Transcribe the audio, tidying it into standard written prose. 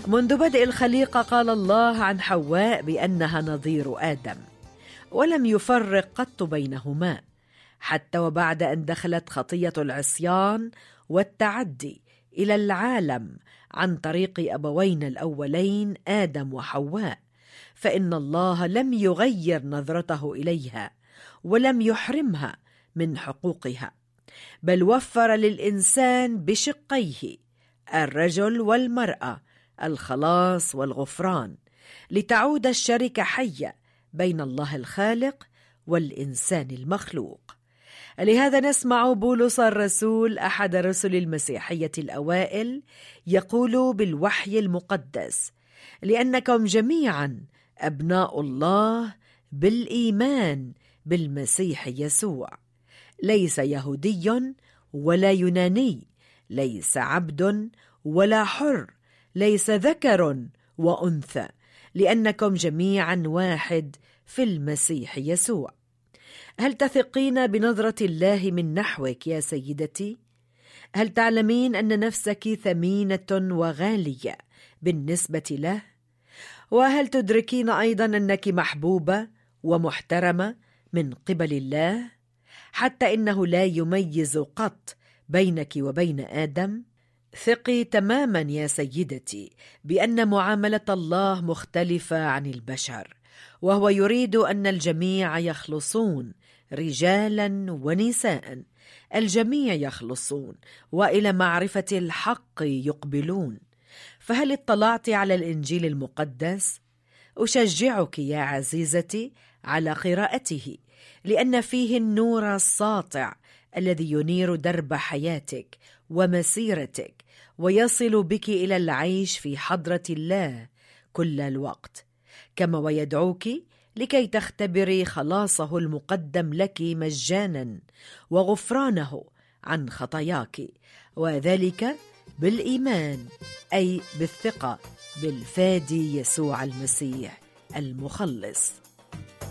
منذ بدء الخليقة قال الله عن حواء بأنها نظير آدم، ولم يفرق قط بينهما، حتى وبعد أن دخلت خطية العصيان والتعدي إلى العالم عن طريق أبوينا الأولين آدم وحواء، فإن الله لم يغير نظرته إليها ولم يحرمها من حقوقها، بل وفر للإنسان بشقيه الرجل والمرأة الخلاص والغفران، لتعود الشركة حية بين الله الخالق والإنسان المخلوق. لهذا نسمع بولس الرسول أحد رسل المسيحية الأوائل يقول بالوحي المقدس: لأنكم جميعا أبناء الله بالإيمان بالمسيح يسوع، ليس يهودي ولا يوناني، ليس عبد ولا حر، ليس ذكر وأنثى، لأنكم جميعا واحد في المسيح يسوع. هل تثقين بنظرة الله من نحوك يا سيدتي؟ هل تعلمين أن نفسك ثمينة وغالية بالنسبة له؟ وهل تدركين أيضا أنك محبوبة ومحترمة من قبل الله، حتى إنه لا يميز قط بينك وبين آدم؟ ثقي تماما يا سيدتي بأن معاملة الله مختلفة عن البشر، وهو يريد أن الجميع يخلصون، رجالا ونساء، الجميع يخلصون وإلى معرفة الحق يقبلون. فهل اطلعت على الإنجيل المقدس؟ أشجعك يا عزيزتي على قراءته، لأن فيه النور الساطع الذي ينير درب حياتك ومسيرتك، ويصل بك إلى العيش في حضرة الله كل الوقت، كما ويدعوك لكي تختبري خلاصه المقدم لك مجانا وغفرانه عن خطاياك، وذلك بالإيمان، أي بالثقة بالفادي يسوع المسيح المخلص.